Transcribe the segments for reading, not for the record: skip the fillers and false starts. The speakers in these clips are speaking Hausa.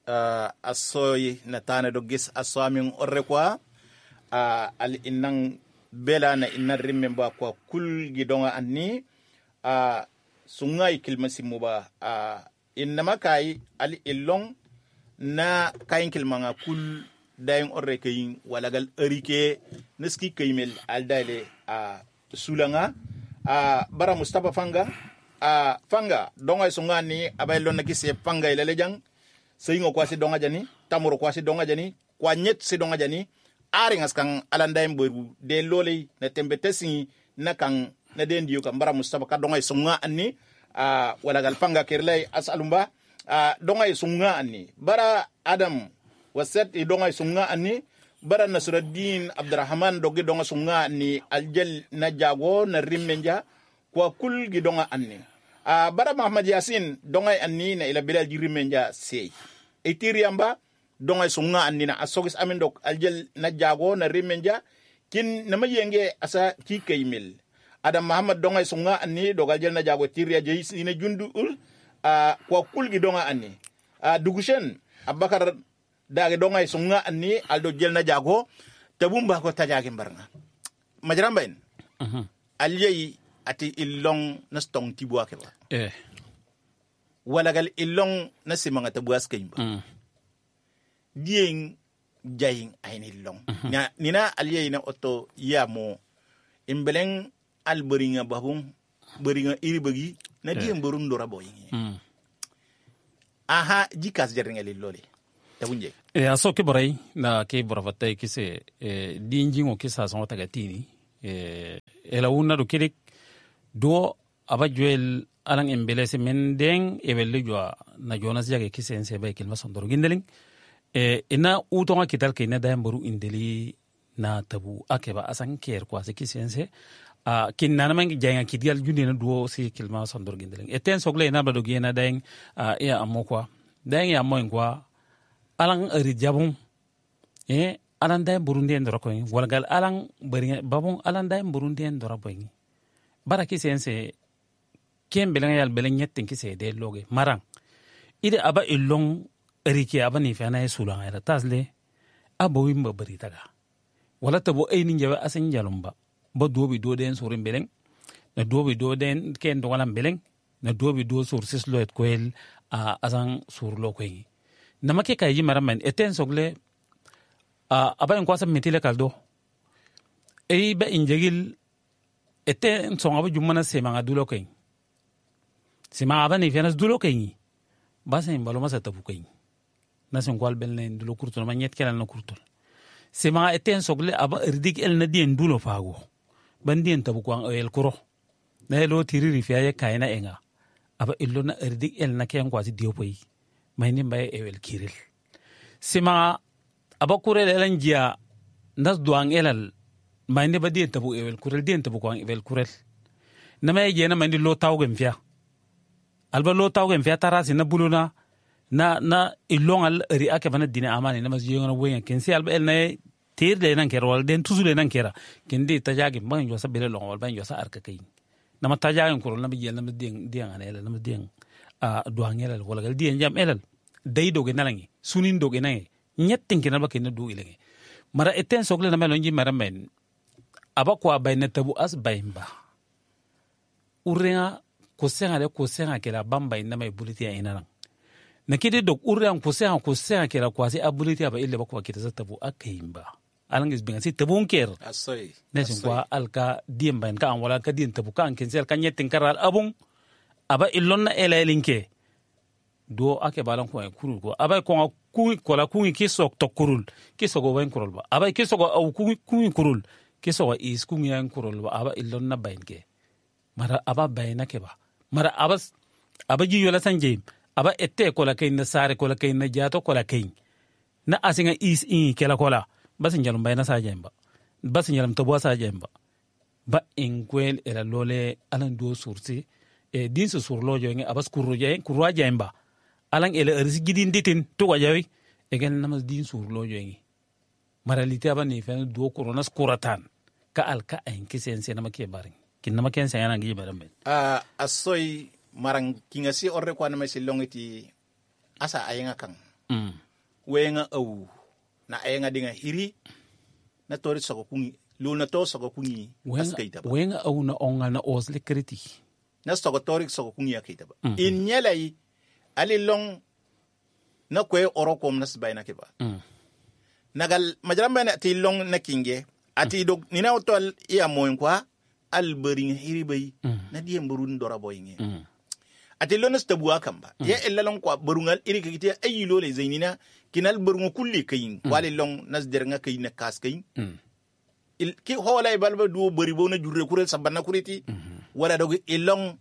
asoy na tane do gis asoamin orre kwa al innan bela na innan rimmen ba kwa kul gidonga anni sungai kilmasi muba inna makai al illong na kayin kilmanga kul dayin orre kayin walagal erike niski kaymel al dale sulanga bara Mustafa Fanga Fanga donga sunga ni abaylo na kise Fanga ilelejang seingo kwasi donga jani tamuro kwasi donga jani kwa nyet si donga jani aringas kang alanda mboru de loley na tembe tesi na kang na den diyo kan bara Mustafa ka donga sunga anni walagal Fanga kirlay asalumba donga sunga anni bara Adam waset donga sunga anni bara Nasruddin Abdurrahman dogi donga sunga anni aljel na jago na rimmenja kwa kul gi donga anni bara Muhammad Yasin donga anni na ila bilal rimmenja sey etiriamba donga sunga anni na asogis amindok aljel na jago na rimmenja kin nama yenge asa ki kaymil Adam Muhammad donga sunga anni dogal jel na jago tiriya jeis ina jundu ul kwa kul gi donga anni dugushen Abakar dage donga sunga anni aldo jel na jago tabumba ko tajage mbarnga majramba en alyei ati illong na stong tibwa ke ba walagal illong na simanga tabuas kayimba dieng jayin ayni illong nina alyei na oto yamo imbeleng alberinga babung beringa iribagi na diem borun dora boy aha jikas jeringa lilole tabunje aso ke boray na ke boravatay kise dinjingo kisa son tagatini ela wunna do kilik do abajuel alang embelese mendeng ebelle jwa na jonas jage kisen se bay kilma sondoro gindeling ina utonga kital ke na dayambaru indeli na tabu akeba asan ker kwa se kisen se kin nana mangi janga kidial junde na do se kilma sondoro gindeling eten sogle na bado gena dayeng ya amokwa dayeng ya moyngwa alang eri jabung alan day burundi en dorako walgal alang bari babung alan day burundi en dorako baraki sense kem belang yal beleng nyetten kise de loge marang ide aba illong erike aba ni fana esula era tasle abo wimba bari taga wala tabo ay ni njawe asan jalumba ba dobi do den sorin beleng na dobi do den ken do wala beleng na dobi do sur sisloet koel asan sur lo koy namake kayji maraman eten sogle aba en kwasa metile kaldo e ba injegil eten son aba jumana semanga dulo kay sema aba ni fenas dulo kay basen balo masa tabu kay nasen kwal belne dulo kurtul ma nyet kelal na kurtul sema eten sogle aba erdik el na dien dulo fago bandien tabu ko el kuro na lo tiriri fiya kayna enga aba illo na erdik el na ken kwasi diopoy mayni mbay ewel kiril sima abakure elan jia nas duang elal mayni badi tabu ewel kurel den tabu ko ewel kurel namay jena mayni lo tawgem fiya alba lo tawgem fiya tarasi na buluna na ilongal ri akabana dina amani na mas yengana wenga kensi alba el nay tir de nan kerwal den tuzule nan kera kendi tajagi mbang yo sabele long wal ban yo sa arka kay nama tajagi kurol na bijel na dien anela na dien duang elal wala gal dien jam elal day doge nalangi sunin doge nangi nyettin kina ba kina du ilenge mara eten sogle na melonji mara men aba kwa bayna tabu as bayimba urenga kosenga kila bamba ina mai buliti ya inalang nakide dog urenga kosenga kila kwasi abuliti aba ile ba kwa kita tabu akayimba alangis binga si tabu unker asoy nesin kwa alka diem bayin ka an wala ka dien tabu ka an kensel ka nyettin karal abung aba ilonna ela elinke do ake balan ko kurul ko abay ko kola kungi kisok to kurul kisogo wen kurul ba abay kisogo au kungi kurul kisogo is kungi yan kurul ba aba illon na baynke mara aba bayna ke ba mara aba ji yola sanje aba ette kola kay na sare kola kay na jato kola kay na asinga is in kela kola basin jalum bayna sa jemba basin jalum to bo sa jemba ba inkwel era lole alan do sursi din su surlo jo ngi abas kurwa jemba alang ele erisi gidin ditin to wajawi egen namas din sur lo joyi maralite aba ni fen do coronas kuratan ka alka en kisen na make barin kin na make sen yana ngi baran ben asoy marang kinga si orre kwa na mesilongiti asa ayenga kang wenga au na ayenga dinga hiri na tori soko kungi luna to soko kungi askaita ba wenga au na onga na osle kriti na soko tori soko kungi akaita ba in nyelai ali long na kwe orokom na sbay na kiba nagal majaramba na ti long na kinge ati dog nina otol ya moyen kwa alberin hiri bay na diem burun dora boyinge ati lonas tabuwa kamba ya illalon kwa burungal iri kiti ayilo le zainina kinal burungo kulli kayin wali long nas dernga kayin na kas kayin ki hola balba do bari bona jurre kurel sabana kureti wala dog ilong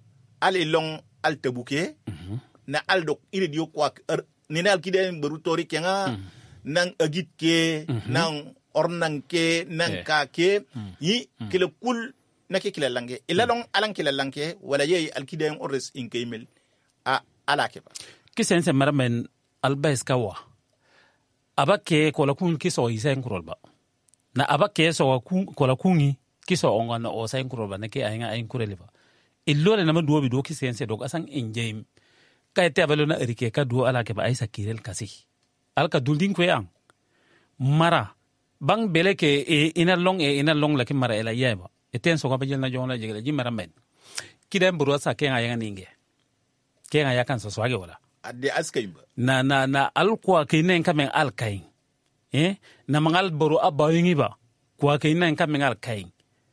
al tabuke na al dog iri dio kwa nina al kide baru tori kenga nang agit ke nang ornang ke nang ka ke yi kila kul nake kila lange ilalong alang kila lange wala yey alkidayong ores in kaymel ala ke ba kisense maramen albais kawa abake kola kun kiso isen kurolba na abake so kola kungi kiso onga na osain kurolba nake ayanga ayin kureliba illole na maduo bi do kisense dog asan injame kayte abalo na erike ka duo ala ke ba ay sakirel kasi alka duldin ko yang mara bang bele ke ina long la ke mara ela yeba eten so ko bajel na jona jegele ji mara men kidem buru sa ke nga ninge ke nga yakan so swage wala adde askaimba na alkwa ke nen kamen alkain na mangal buru abayingi ba kwa ke nen kamen alkain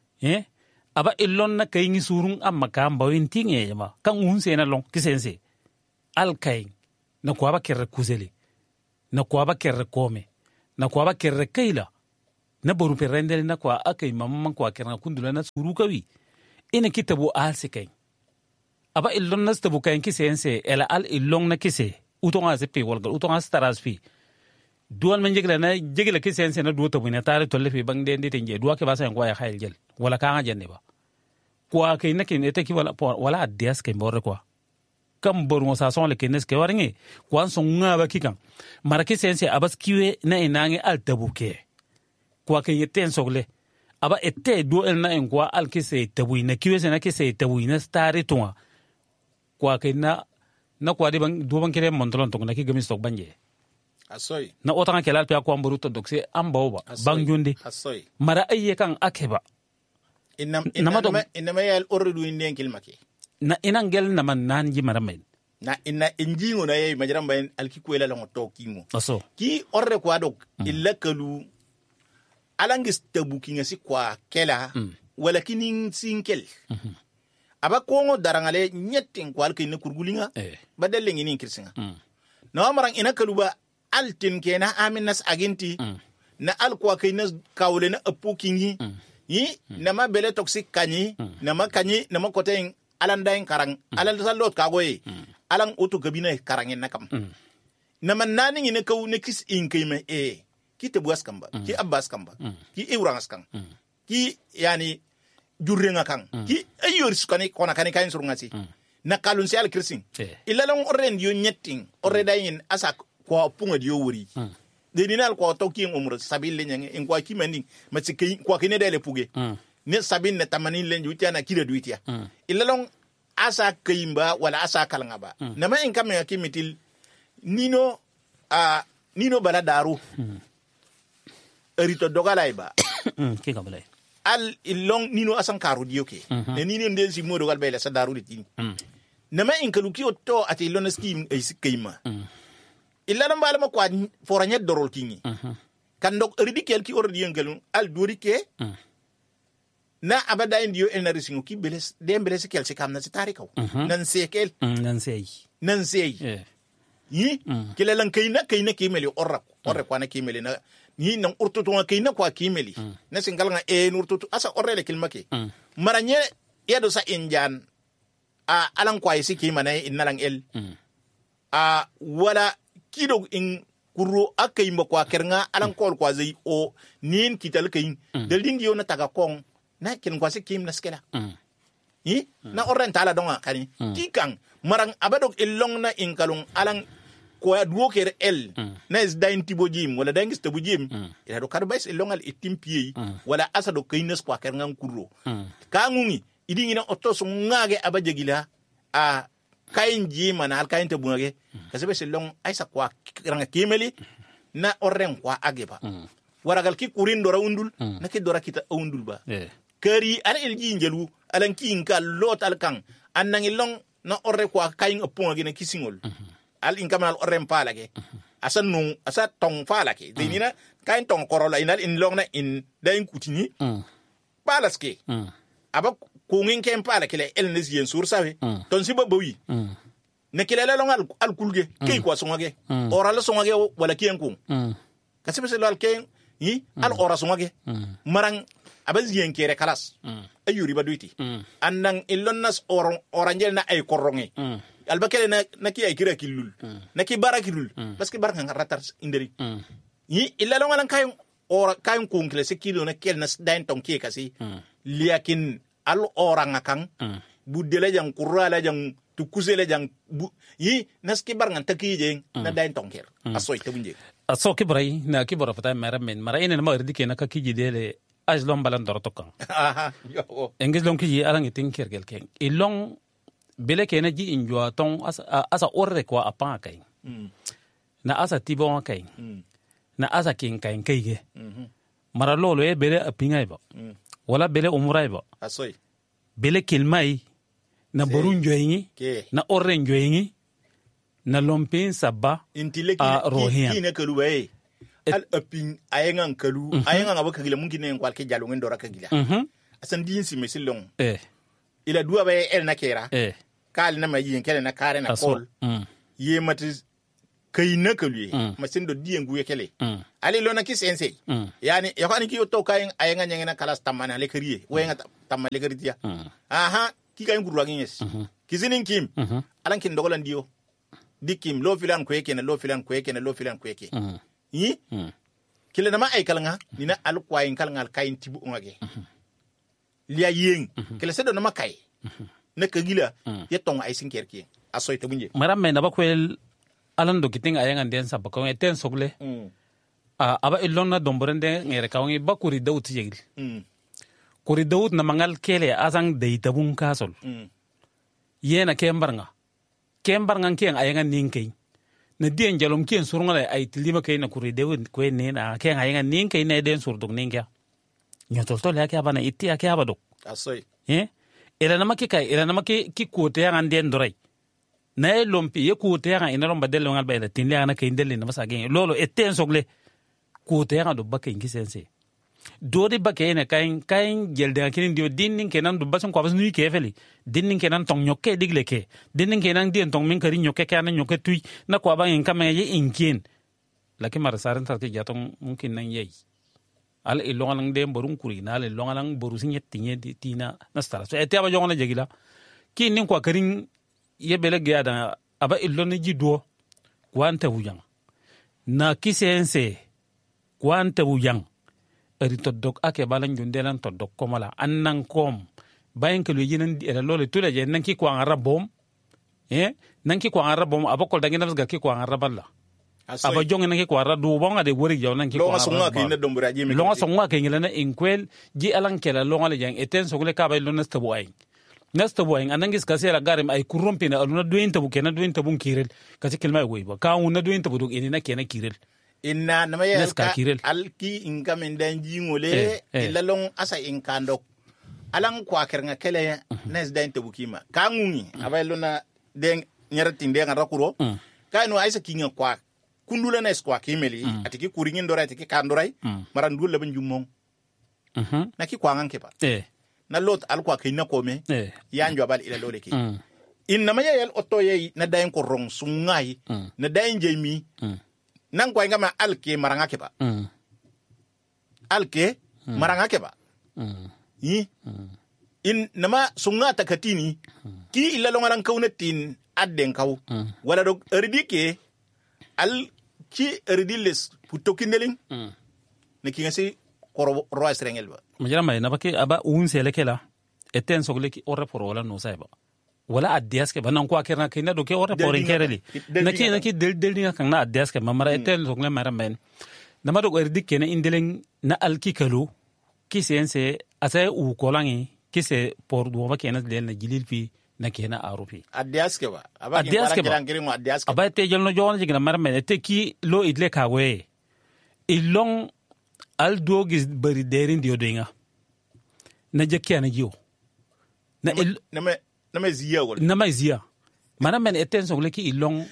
aba illon na kayin surun amma kan bawin tinge ma kan unse na long kisense alkain na kwa ba kerre kuzeli na kwa ba kerre kome na kwa ba kerre kaila na boru perendele na kwa akai mamman kwa kerna kundula na suru kawi ina kitabu alsikai aba illon nas tabu kain kisense ela al illon na kise utonga zepe walgal utonga starasfi dual man jegla kisense na duota bina tare tolle fi bang de tenje duwa ke basa ngwa ya khayl gel wala ka nga jenne ba kwa kai na kin ete ki wala adias ke mbore kwa kam boru sa son le kenes ke warnge kwa son nga ba kikan mara kisense abas kiwe na inange al tabuke kwa ke yeten sogle aba ette do el na en kwa al kise tabu na kiwe se na kise tabu na stari tunwa kwa ke na kwa de bang do bang kere montolon to na ki gami stok banje asoy na otanga kelal pe ko amburuto dokse ambaw ba bang jundi asoy mara ayye kan akeba inama yal ordu inen kilmake na inangel na man nanji mara men na injingo na yey majaram bayen alkikwela la ngoto kingo aso ki orre kwa dok illa kalu alangis tabuki ngasi kwa kela wala kinin sinkel aba kongo darangale nyetin kwa alkay na kurgulinga badelle ngini kirsinga na marang ina kaluba altin kena aminas agenti na alkwa kaynas kawle na apukingi yi na ma bele toxic kanyi na ma kanyi na ma koten alandain karang alal salot kagoy alang oto gabina karangin nakam na man nani ina kaw ne kis inkayme ki tebuas kamba ki abbas kamba ki iwrangas kang ki yani jurrenga kang ki ayor sukani kona kani kain surngasi na kalun si al krising ilalong orren dio nyetting orredayin asa ko punga dio wuri de dinal ko to ki umur sabil le nyang en kwa ki mending matsi ki kwa ki ne dele puge ne sabin ne tamanin len jutia na kira duitia ilalong asa kayimba wala asa kalanga ba na ma en kam ki mitil nino bala daru erito dogalay ba ki kabalay al ilong nino asan karu dioke ne nino nden si modo gal bela sa daru ditini na ma en kaluki otto ati ilona skim ay sikayma illa na mbala ma kwa foranya dorol kingi kan dok ridikel ki ordi yengelun al dorike na abada indio el risingu ki beles dem beles kel se kam na se tarikaw nan sekel nan sey yi kele lan kayna kimeli orre kwa na kimeli na ni nan urtutu wa kayna kwa kimeli na singal nga nurtutu asa orre le kilmake maranye yedo sa injan alang kwa isi kimana inalang el wala kido in kuro akay mo kwa kernga alang kol kwa zai o nin kital kayin delding dio na taga kong na kin kwa se kim na skela yi na orren tala donga kani kikang marang abadok ilong na inkalong alang kwa duo ker el na is dain tibo jim wala dangis tibo jim ila do karbais ilong al itimpi wala asa do kaynes kwa kernga kuro kangungi idingi na oto so ngage abajagila kain ji mana al kain te bunage kasabe selong aisa kwa ranga kimeli na orren kwa ageba waragal ki kurin dora undul na ki dora kita undul ba kari al elji njelu alan ki inka lot al kan annan ilong na orre kwa kain opon gene kisingol al inkamal orren palage asa nung asa tong falake dinina kain tong korola inal in long na in dain kutini palaske aba kungin ken palake le elnes yen sur sawe ton siba bawi ne kilala long al kulge kay kwa songage oral songage wala kien kung kasibe se lal ken yi al ora songage marang abaz yen kere kalas ayuri baduiti annan illonnas orangel na ay korongi albakele na ki ay kira kilul na ki barakilul parce que baraka ngaratar inderi yi illa lo ngalan kay ora kay kunkle se kilo na kel na dain ton ki kasi liakin al oranga kan budele jang kurala jang tukusele jang yi naski barngan takije na dain ton ker asoy tabunje aso kibrai na kibora fata maramen mara ina ma irdi kena ka kiji dele ajlom balan dorotokan engis lon kiji alang itin kergel ken ilong bele kena ji injua tong asa orre kwa apa kai na asa tibo kai na asa kin kai kai mara lolo e bele apinga ba wala bele umurai ba asoy bele kilmai na borun joyingi na orre joyingi na lompin sabba a rohia kine kalu bae al apin ayengan kalu ayengan abaka gila mungkin en kwalke jalo ngin dora ka gila asan din si mesilong ila duwa bae el na kera kal na mayi en kele na kare na kol ye matis kayina kalu masin do dien guye kele ali lo na kisense yani yakani ki to kayen ayengan nyengena kalas tamana le kriye wenga tamale kriya aha ki kayen gurwa ngines kizinin kim alan kin dogolan dio dikim lo filan kweke na lo filan kweke na lo filan kweke yi kile na ma ay kalanga dina al kwayin kalanga al kayin tibu ngage liya yeng kile sedo na makay na kagila yetong ay sinkerki asoy tabunje maram me na bakwel alan do kiting ayangan den sabba ko eten sogle aba ilonna domborende ngere kawngi bakuri dawut yegil kuri dawut na mangal kele azang deitabun kasol yena kembarnga kembar ngan kien ayangan ninkay na dien jalom kien surngala ay tilima kay na kuri dewu ko ne na kien ayangan ninkay na den surdog ninka nyotol tol yake abana itti yake abadok asoy ila namaki kay ila namaki ki kote ngan den doray na lompi ye kote ngan ina lomba del ngal bayda tinle ana kay del na masa gen lolo etten sogle kote ngan do bakay ngi sense dodi bakay ne kain jelde akini dio dinnin kenan do basun ko basun ni kefeli dinnin kenan tong nyokke digle ke dinnin kenan dien tong min kari nyokke kana nyokke tuy na ko ba en kama ye inkin lakin mar saran tar ke jatong mungkin nan yei al ilongalang de borun kuri na al ilongalang borusin yettinye tina na stara so ete aba jongona jegila ki nin ko karin ye belege ada aba ilon ji do kwanta wujang na kisense kwanta wujang eri toddok ake balan jundelan toddok komala annan kom bayan kelu yinan era lole tula je nanki ko an rabom nanki ko an rabom abakol dangina ga ki ko an raballa aba jonga nanki ko ara du bonga de wori jaw nanki ko longa songa ke ne dombura ji me longa songa ke ngilana inkwel ji alan kela longa le jang eten sogule ka bay lona stabu ay nastabu ay anangis kasela garim ay kurompina aluna duin tabu kena duin tabu kirel kasi kelma goy ba ka una duin tabu dog ina kena kirel inna nama ya alki inka min dan jingole ilalong asa inkando alang kwa kernga kele nes dan tabukima kangungi abaylo na den nyaratin den rakuro kanu aisa kinga kwa kundula nes kwa kimeli atiki kuringin dora atiki kandorai marandul laban jumong na ki kwa nganke pa na lot al kwa kinna kome yanjo abal ila lole ki inna ma ya otoye na dan ko rong sungai na dan jemi nan kwa ngama alke maranga keba alke maranga keba yi in nama sunga takatini ki illa longaran kaunatin adden kaw wala do erdike al ki erdiles putokindeling ne ki ngasi koro roa strengel ba majara mai na bake aba un selekela eten sogle ki orre por wala no saiba wala addias ke banan ko akerna kina do ke orre porin kereli naki del ni kan na addias ke mamara eten sogle mara men na mado erdik kena indelen na alki kalu ki sense asay u kolangi ki se por do ba kena del na jilil fi na kena arufi adiaske ba adiaske ba aba te jol no jona jigna marme te ki lo idle ka we ilong al dogis bari derin dio dinga na jakya na jiyo na me ziya wala na me ziya mana men eten so leki ilong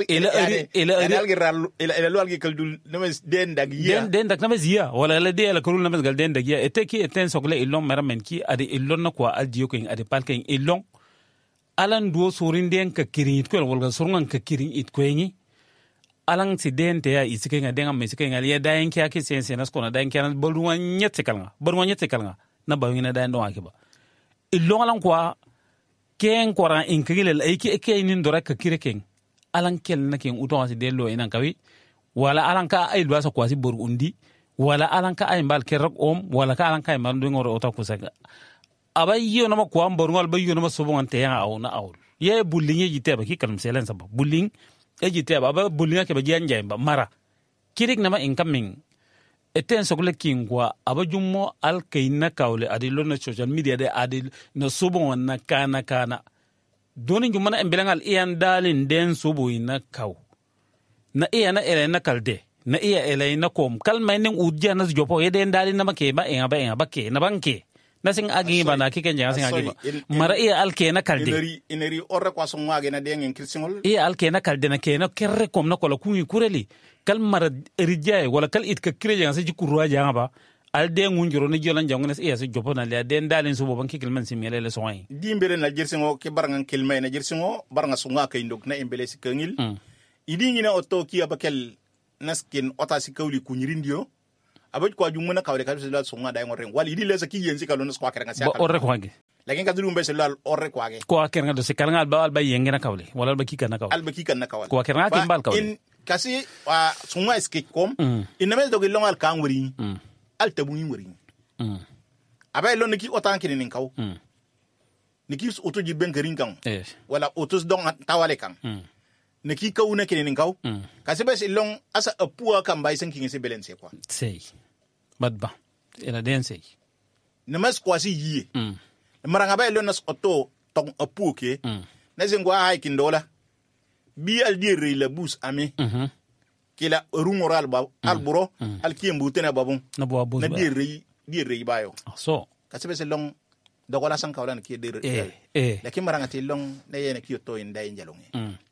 ela lo algi kaldul na me den dag na me ziya wala la de la kulul na me gal den dag ya eteki eten so le ilong mara men ki ade ilong na kwa al jiyo ko ade palken ilong alan duo surin den ka kirin it ko wala surungan ka kirin it ko ngi alang si den te ya isike nga denga me isike nga ya dayen kya ki sen nas ko na dayen kya bolwan nyette kalnga na ba ngina dayen do akiba ilong alan kwa ken koran inkrile la ike nin dora ka kireken alan kel na ken uto asi delo inan kawi wala alan ka ay dwa so kwasi bor undi wala alan ka ay mbal kerok wala ka alan ka ay man do ngoro ota kusaga abay yo na ma ko am bor ngol bay yo na ma sobo ngante ya aw na aw ye bulling ye jite ba ki kalm selen sa ba bulling e jite ba bulling ke ba janja ba mara kirik na ma incoming eten sokle kingwa abajummo alkayna kawle adi lona social media de adi no subo na kana doni jumana embelangal iyan dalin den subo ina kaw na iya na ele na kalde na iya ele na kom kalmay ning udja na jopo yeden dalin na make ba ba ke na banke na sing agi ba na kiken jang sing agi ba mara iya alke na kalde ineri orre kwa so ngage na den kirsimol iya alke na kalde na ke na kerre kom na kola kuyi kureli kal mara rijaye wala kal it ka kireje ngase jikurwa janga ba al de ngunjuro ne jolan jangnes iya se jopo na le den dalen subo ban kikil man simele le soyi dimbere na jersingo ke barangan kilmay na jersingo baranga sunga kay ndok na embele si kangil idi ngina oto ki abakel naskin ota si kawli kunyirindio abaj ko jumuna kawle kabisa la sunga day ngoreng wal idi le sa ki yensi kalon ko akere ngasi ba orre ko hage lakin kadulu mbese lal orre ko hage ko akere ngado se kalngal ba ba yengena kawle wala ba kikana kawle al ba kikana kawle ko akere ngati mbal kawle kasi sunga skate kom inamel dogi longal kan wuri al tabuyi wuri abay lon ki otan kini nin kaw niki oto jibben garin kan wala otos don tawale kan niki kaw na kini nin kaw kasi bes long asa apua kan bay san kingi se belense kwa sei badba ela den sei namas kwasi yi maranga bay lon nas oto tong apuke na zengwa hay kindola bi al dire la bus ami kila rumoral ba al buro al kiyembu tena babun na bo abu na dire bayo so kasebe se long dogola san kawlan ki dire lakin maranga te long na yene ki to inda injalonge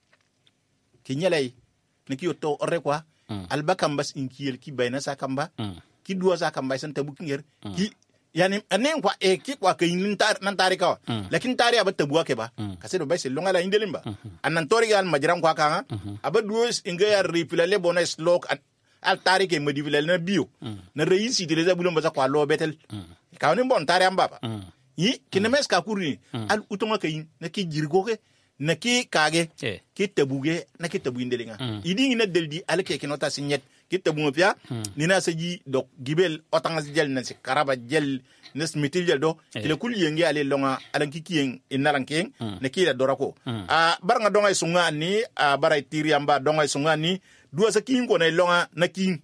ki nyalay ne ki to orre kwa al bakam bas in kiyel ki bayna sa kamba ki duwa sa kamba san tabu kinger ki yani anen kwa ki kwa ke nan tarika lakin tari aba tabuwa ke ba kase do bayse longa la indelimba anan tori gal majram kwa kanga aba duos inga ya ripilale bonus lock al tari ke modifilale na bio na reisi de za bulomba za kwa lo betel ka ni bon tari amba ba yi kinemes ka kurni al utonga ke na ki jirgo ke na ki kage ki tabuge na ki tabu indelinga idi ina deldi al ke kinota signet kitta bunga pia nina saji dok gibel otanga jel na se karaba jel nes mitil jel do ile kul yenge ale longa alan kikien inaranken ne kila dorako baranga donga sunga ni bara tiri amba donga sunga ni duwa sa kin ko na longa na kin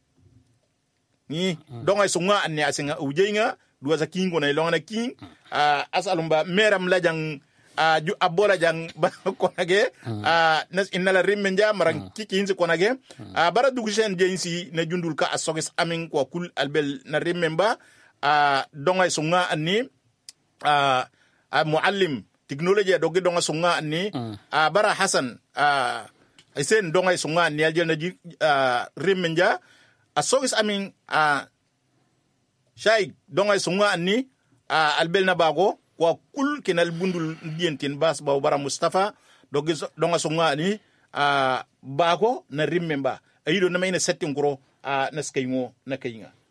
ni donga sunga ni asinga ujenga duwa sa kin ko na longa na kin asalumba meram lajang ju abola jang konage nas inala rimmenja marang kiki hinsi konage bara dugushen jensi na jundul ka asoges amin ko kul albel na rimmemba donga sunga anni muallim technology dogi donga sunga anni bara hasan isen donga sunga anni aljel na rimmenja asoges amin shay donga sunga anni albel na bago kwa kul kenal bundul dientin bas ba bara Mustafa dogi donga songa ni bako na rimmemba ayido na mayna setting kuro na skaymo na kayinga